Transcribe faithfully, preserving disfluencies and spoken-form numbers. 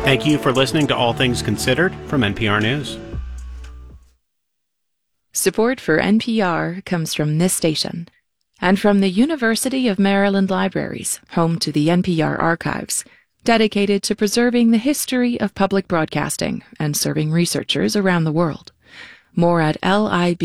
Thank you for listening to All Things Considered from N P R News. Support for N P R comes from this station and from the University of Maryland Libraries, home to the N P R Archives, dedicated to preserving the history of public broadcasting and serving researchers around the world. More at L I B